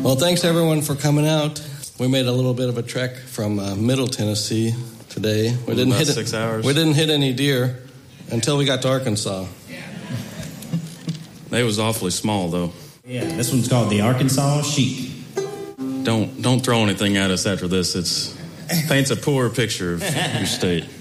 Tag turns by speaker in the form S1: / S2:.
S1: Well, thanks everyone for coming out. We made a little bit of a trek from Middle Tennessee today. We didn't hit
S2: 6 hours.
S1: We didn't hit any deer until we got to Arkansas.
S2: They was awfully small, though.
S3: Yeah, this one's called the Arkansas Sheep.
S2: Don't throw anything at us after this. It paints a poor picture of your state.